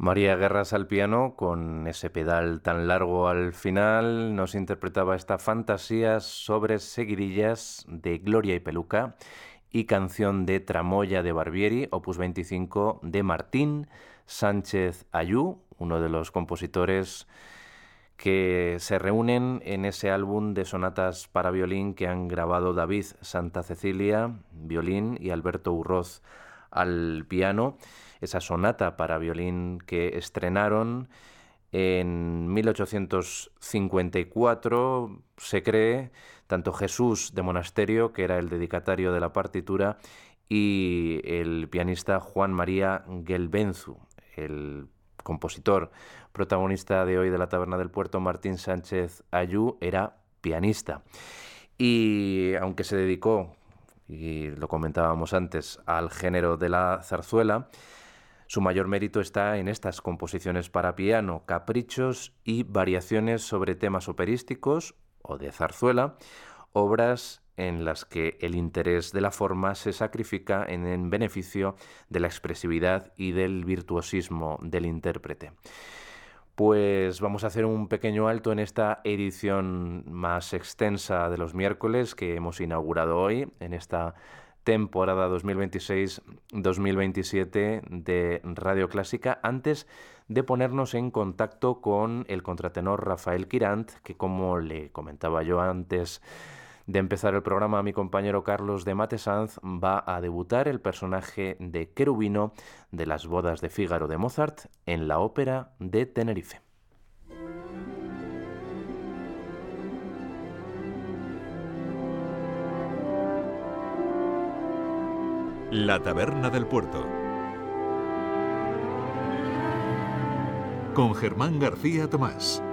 María Guerras al piano, con ese pedal tan largo al final, nos interpretaba esta fantasía sobre seguidillas de Gloria y Peluca y canción de Tramoya de Barbieri, opus 25 de Martín Sánchez Ayú, uno de los compositores que se reúnen en ese álbum de sonatas para violín que han grabado David Santa Cecilia, violín, y Alberto Urroz al piano. Esa sonata para violín que estrenaron en 1854, se cree, tanto Jesús de Monasterio, que era el dedicatario de la partitura, y el pianista Juan María Gelbenzu, el compositor protagonista de hoy de la Taberna del Puerto, Martín Sánchez Ayú, era pianista. Y aunque se dedicó, y lo comentábamos antes, al género de la zarzuela, su mayor mérito está en estas composiciones para piano, caprichos y variaciones sobre temas operísticos o de zarzuela, obras en las que el interés de la forma se sacrifica en beneficio de la expresividad y del virtuosismo del intérprete. Pues vamos a hacer un pequeño alto en esta edición más extensa de los miércoles que hemos inaugurado hoy, en esta temporada 2026-2027 de Radio Clásica, antes de ponernos en contacto con el contratenor Rafael Quirant, que, como le comentaba yo antes de empezar el programa a mi compañero Carlos de Matesanz, va a debutar el personaje de Querubino de las bodas de Fígaro de Mozart en la Ópera de Tenerife. La Taberna del Puerto, con Germán García Tomás.